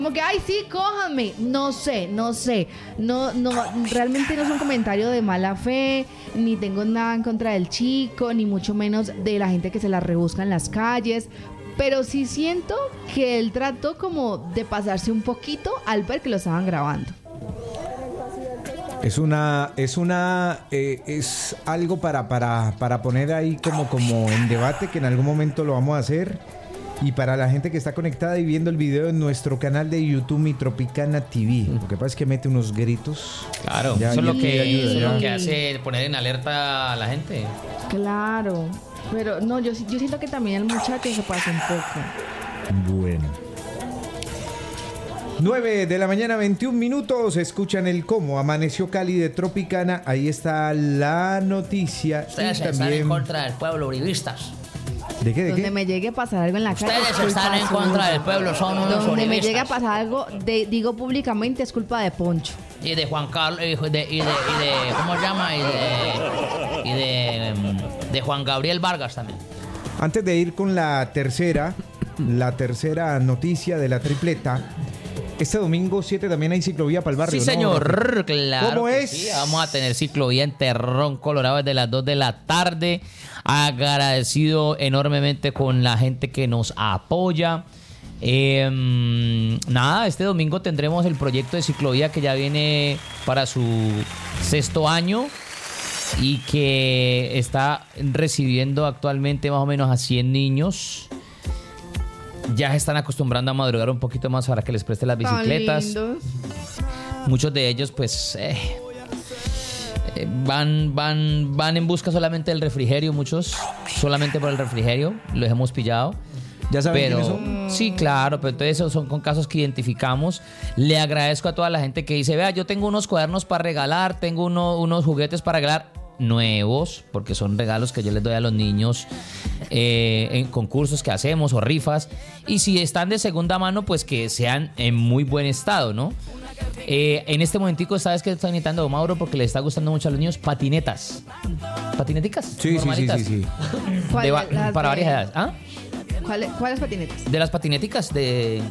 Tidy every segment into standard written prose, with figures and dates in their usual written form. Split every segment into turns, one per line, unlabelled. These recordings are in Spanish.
Como que, ay, sí, cójanme. No sé. No, realmente no es un comentario de mala fe, ni tengo nada en contra del chico, ni mucho menos de la gente que se la rebusca en las calles. Pero sí siento que él trató como de pasarse un poquito al ver que lo estaban grabando.
Es algo para poner ahí como en debate, que en algún momento lo vamos a hacer. Y para la gente que está conectada y viendo el video en nuestro canal de YouTube, Mi Tropicana TV. Lo que pasa es que mete unos gritos.
Claro,
ya,
eso es lo que,
ayuda,
eso es lo que hace poner en alerta a la gente.
Claro, pero no, yo siento que también el muchacho se pasa un poco.
Bueno. 9 de la mañana, 21 minutos. Escuchan el cómo amaneció Cali de Tropicana. Ahí está la noticia.
Ustedes
y
están en contra del pueblo, uribistas.
¿De qué?
Donde me llegue a pasar algo en la calle.
Ustedes están en contra del pueblo, son unos uribistas.
Donde me llegue a pasar algo, digo públicamente, es culpa de Poncho.
Y de Juan Carlos, y de ¿cómo se llama? De Juan Gabriel Vargas también.
Antes de ir con la tercera noticia de la tripleta. Este domingo 7 también hay ciclovía para el barrio.
Sí, señor, ¿no? Claro.
¿Cómo es?
Sí, vamos a tener ciclovía en Terrón, Colorado, desde las 2 de la tarde. Agradecido enormemente con la gente que nos apoya. Nada, este domingo tendremos el proyecto de ciclovía que ya viene para su 6º año y que está recibiendo actualmente más o menos a 100 niños. Ya se están acostumbrando a madrugar un poquito más para que les preste las bicicletas. Muchos de ellos pues van en busca solamente del refrigerio, muchos solamente por el refrigerio, los hemos pillado.
¿Ya saben
pero,
quiénes son?
Sí, claro, pero entonces esos son con casos que identificamos. Le agradezco a toda la gente que dice, vea, yo tengo unos cuadernos para regalar, tengo unos juguetes para regalar nuevos, porque son regalos que yo les doy a los niños en concursos que hacemos o rifas, y si están de segunda mano, pues que sean en muy buen estado, ¿no? En este momentico, ¿sabes qué está imitando Mauro? Porque le está gustando mucho a los niños patinetas. ¿Patineticas?
Sí.
Para varias edades. ¿Ah?
¿Cuáles patinetas?
De las patinéticas de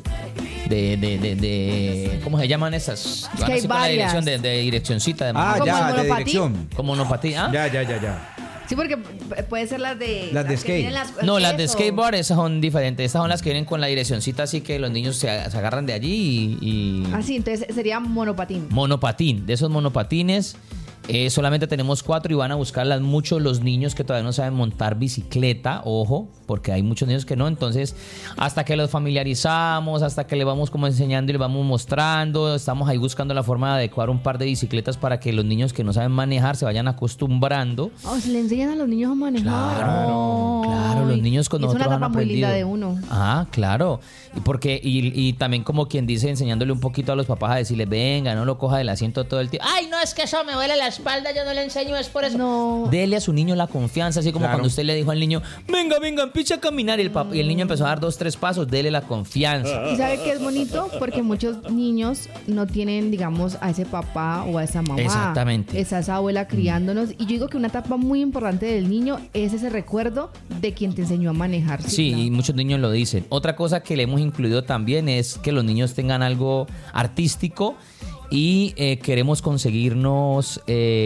¿cómo se llaman esas?
Es que hay varias.
De direccioncita.
De dirección.
Como monopatín. ¿Ah?
Ya.
Sí, porque puede ser las de
skate.
Las de skateboard, esas son diferentes. Estas son las que vienen con la direccioncita, así que los niños se agarran de allí y...
Ah, sí, entonces sería monopatín.
Monopatín, de esos monopatines. Solamente tenemos 4 y van a buscarlas mucho los niños que todavía no saben montar bicicleta, ojo, porque hay muchos niños que no. Entonces, hasta que los familiarizamos, hasta que le vamos como enseñando y le vamos mostrando, estamos ahí buscando la forma de adecuar un par de bicicletas para que los niños que no saben manejar se vayan acostumbrando.
Se le enseñan a los niños a manejar.
Claro, los niños con nosotros han aprendido.
Es una etapa muy linda de uno.
Ah, claro. Y también como quien dice, enseñándole un poquito a los papás a decirles, venga, no lo coja del asiento todo el tiempo. Ay, no, es que eso me duele la espalda, yo no le enseño, es por eso.
No.
Dele a su niño la confianza, así como cuando usted le dijo al niño, venga, empieza a caminar, y el niño empezó a dar 2-3 pasos, dele la confianza.
¿Y sabe qué es bonito? Porque muchos niños no tienen, digamos, a ese papá o a esa mamá.
Exactamente.
Esa abuela criándonos. Y yo digo que una etapa muy importante del niño es ese recuerdo de quien te enseñó a manejar.
Sí, claro. Y muchos niños lo dicen. Otra cosa que le hemos incluido también es que los niños tengan algo artístico y queremos conseguirnos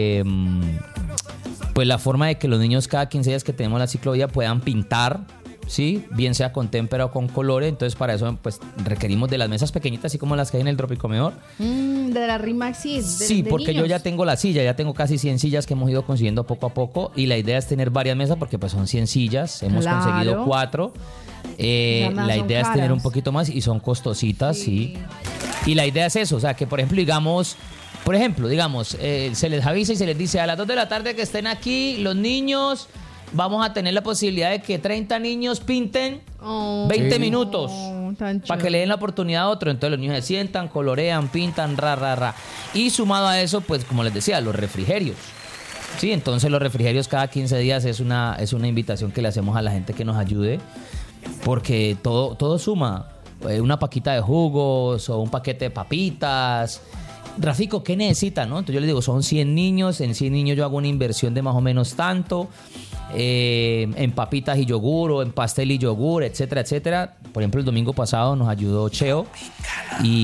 pues la forma de que los niños cada 15 días que tenemos la ciclovía puedan pintar, ¿sí? Bien sea con témpera o con colores. Entonces para eso pues requerimos de las mesas pequeñitas, así como las que hay en el Tropicomedor.
De la Rimaxis.
Sí, porque
niños.
yo ya tengo la silla, ya tengo casi 100 sillas que hemos ido consiguiendo poco a poco, y la idea es tener varias mesas porque pues son 100 sillas, hemos conseguido 4. La idea es tener un poquito más y son costositas, sí. Y la idea es eso, o sea, que por ejemplo, digamos, se les avisa y se les dice a las 2 de la tarde que estén aquí los niños, vamos a tener la posibilidad de que 30 niños pinten 20 minutos para que le den la oportunidad a otro. Entonces los niños se sientan, colorean, pintan, Y sumado a eso, pues como les decía, los refrigerios. Sí, entonces los refrigerios cada 15 días es una invitación que le hacemos a la gente que nos ayude, porque todo suma. Una paquita de jugos o un paquete de papitas. Rafico, ¿qué necesita, no? Entonces yo les digo, son 100 niños, en 100 niños yo hago una inversión de más o menos tanto. en papitas y yogur o en pastel y yogur, etcétera, etcétera. Por ejemplo, el domingo pasado nos ayudó Cheo y